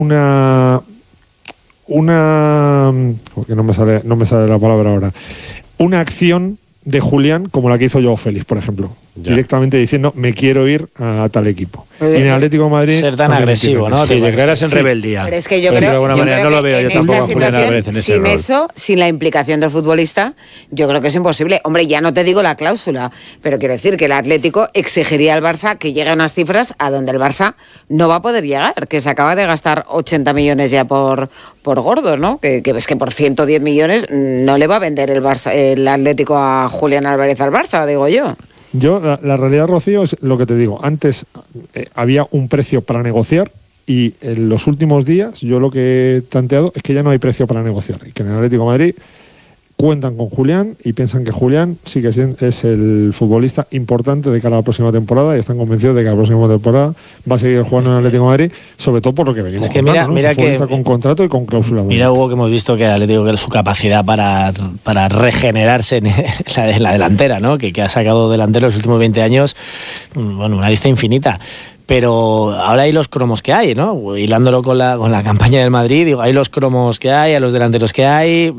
porque no me sale la palabra ahora, una acción de Julián como la que hizo Joao Félix, por ejemplo, directamente diciendo me quiero ir a tal equipo. Y en el Atlético de Madrid ser tan agresivo, ¿no? Te declaras en rebeldía. Pero es que yo creo no lo veo, yo tampoco sin eso, sin la implicación del futbolista, yo creo que es imposible. Hombre, ya no te digo la cláusula, pero quiero decir que el Atlético exigiría al Barça que llegue a unas cifras a donde el Barça no va a poder llegar, que se acaba de gastar 80 millones ya por gordo, ¿no? Que ves que por 110 millones no le va a vender el Atlético a Julián Álvarez al Barça, digo yo. La realidad, Rocío, es lo que te digo. Antes había un precio para negociar y en los últimos días yo lo que he tanteado es que ya no hay precio para negociar y que en el Atlético de Madrid cuentan con Julián y piensan que Julián sí que es el futbolista importante de cara a la próxima temporada y están convencidos de que la próxima temporada va a seguir jugando en el Atlético de Madrid, sobre todo por lo que venimos contando, ¿no? Mira que con contrato y con cláusula. Mira, Hugo, que hemos visto que el Atlético, que su capacidad para regenerarse en la delantera, ¿no? Que ha sacado delantero los últimos 20 años, bueno, una lista infinita. Pero ahora hay los cromos que hay, ¿no? Hilándolo con la campaña del Madrid, digo, hay los cromos que hay, los delanteros que hay,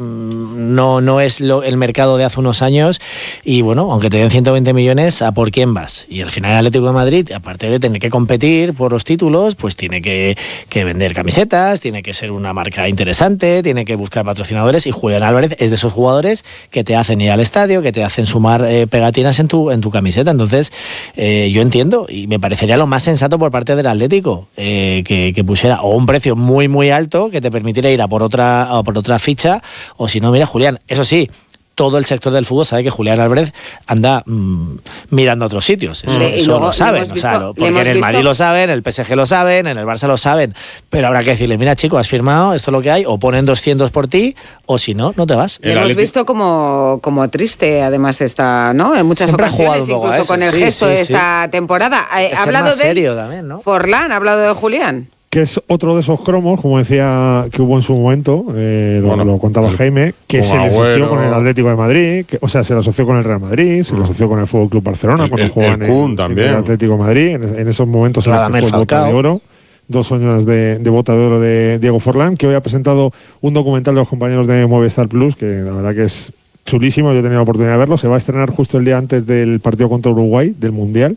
no es el mercado de hace unos años y bueno, aunque te den 120 millones, ¿a por quién vas? Y al final el Atlético de Madrid, aparte de tener que competir por los títulos, pues tiene que vender camisetas, tiene que ser una marca interesante, tiene que buscar patrocinadores y Julián Álvarez es de esos jugadores que te hacen ir al estadio, que te hacen sumar pegatinas en tu camiseta. Entonces, yo entiendo y me parecería lo más sensato por parte del Atlético que pusiera o un precio muy muy alto que te permitiera ir a por otra ficha o si no, mira, Julián, eso sí, todo el sector del fútbol sabe que Julián Álvarez anda mirando a otros sitios. Eso luego, lo saben. Porque en el Madrid lo saben, en el PSG lo saben, en el Barça lo saben. Pero habrá que decirle, mira, chico, has firmado, esto es lo que hay, o ponen 200 por ti, o si no, no te vas. Le hemos visto como triste, además, ¿no? En muchas ocasiones, incluso con el gesto de esta temporada. Ha hablado de también, ¿no? Forlán, ha hablado de Julián. Que es otro de esos cromos, como decía que hubo en su momento, lo contaba Jaime, que se le asoció con el Atlético de Madrid, se le asoció con el Real Madrid, se le asoció con el Fútbol Club Barcelona, cuando jugaban en el Atlético de Madrid, en esos momentos en el que fue el Bota de Oro, 2 años de Bota de Oro de Diego Forlán, que hoy ha presentado un documental de los compañeros de Movistar Plus, que la verdad que es chulísimo, yo he tenido la oportunidad de verlo, se va a estrenar justo el día antes del partido contra Uruguay, del Mundial,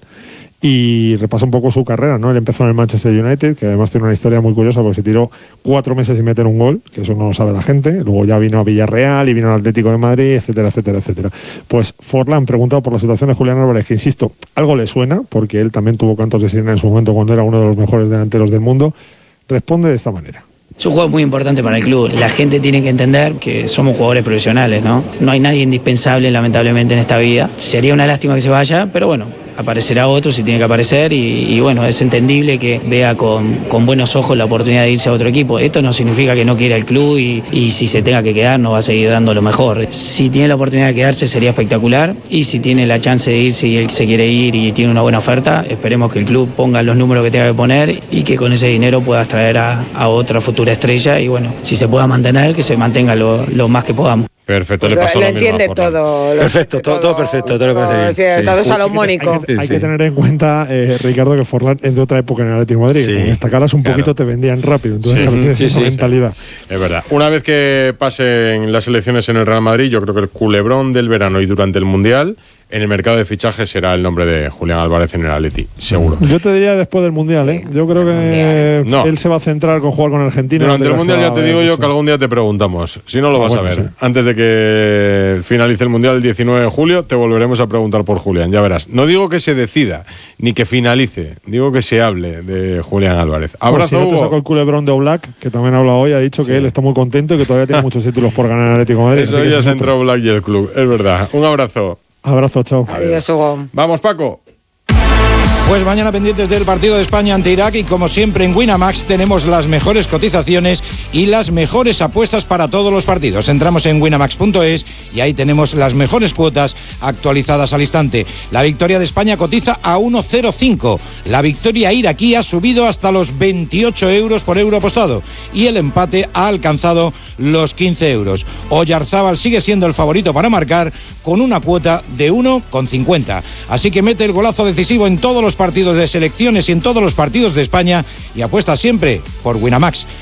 y repasa un poco su carrera, ¿no? Él empezó en el Manchester United, que además tiene una historia muy curiosa porque se tiró 4 meses sin meter un gol, que eso no lo sabe la gente. Luego ya vino a Villarreal y vino al Atlético de Madrid, etcétera, etcétera, etcétera. Pues Forlán, preguntado por la situación de Julián Álvarez, que insisto, algo le suena, porque él también tuvo cantos de sirena en su momento cuando era uno de los mejores delanteros del mundo, responde de esta manera. Es un juego muy importante para el club. La gente tiene que entender que somos jugadores profesionales, ¿no? No hay nadie indispensable, lamentablemente, en esta vida. Sería una lástima que se vaya, pero bueno, aparecerá otro si tiene que aparecer y bueno, es entendible que vea con buenos ojos la oportunidad de irse a otro equipo. Esto no significa que no quiera el club y si se tenga que quedar no va a seguir dando lo mejor. Si tiene la oportunidad de quedarse sería espectacular y si tiene la chance de irse y él se quiere ir y tiene una buena oferta, esperemos que el club ponga los números que tenga que poner y que con ese dinero puedas traer a otra futura estrella y bueno, si se pueda mantener, que se mantenga lo más que podamos. Perfecto, le pasó lo entiende todo. Perfecto, todo perfecto, todo lo parece bien. Sí, estado salomónico. Hay que tener en cuenta, Ricardo, que Forlán es de otra época en el Atlético de Madrid. Sí, con esta caras un poquito te vendían rápido, entonces tienes esa mentalidad. Es verdad. Una vez que pasen las elecciones en el Real Madrid, yo creo que el culebrón del verano y durante el Mundial, en el mercado de fichajes será el nombre de Julián Álvarez en el Atleti, seguro. Yo te diría después del Mundial, ¿eh? Yo creo que él se va a centrar con jugar con Argentina. Durante el Mundial ya te digo yo que algún día te preguntamos. Si no lo vas a ver. Sí. Antes de que finalice el Mundial el 19 de julio, te volveremos a preguntar por Julián, ya verás. No digo que se decida, ni que finalice, digo que se hable de Julián Álvarez. Abrazo, Hugo. Te sacó el culebrón de Oblak, que también ha hablado hoy, ha dicho que él está muy contento y que todavía tiene muchos títulos por ganar en el Atlético de Madrid. Eso ya se entró Oblak y el club, es verdad. Un abrazo. Abrazo, chao. Adiós, Hugo. Vamos, Paco. Pues mañana pendientes del partido de España ante Irak y como siempre en Winamax tenemos las mejores cotizaciones y las mejores apuestas para todos los partidos. Entramos en winamax.es y ahí tenemos las mejores cuotas actualizadas al instante. La victoria de España cotiza a 1,05. La victoria iraquí ha subido hasta los 28 euros por euro apostado y el empate ha alcanzado los 15 euros. Oyarzábal sigue siendo el favorito para marcar con una cuota de 1,50. Así que mete el golazo decisivo en todos los partidos de selecciones y en todos los partidos de España y apuesta siempre por Winamax.